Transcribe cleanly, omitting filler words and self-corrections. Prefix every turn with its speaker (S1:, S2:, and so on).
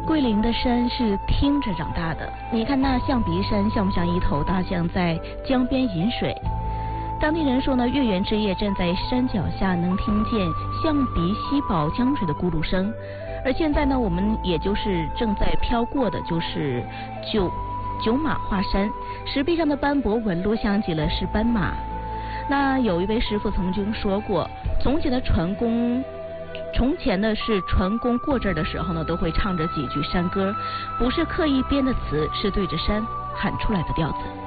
S1: 桂林的山是听着长大的，你看那象鼻山像不像一头大象在江边饮水？当地人说呢，月圆之夜站在山脚下能听见象鼻吸饱江水的咕噜声。而现在呢，我们也就是正在飘过的就是九马华山，石壁上的斑驳纹路像极了是斑马。那有一位师傅曾经说过，从前的船工过这儿的时候呢，都会唱着几句山歌，不是刻意编的词，是对着山喊出来的调子。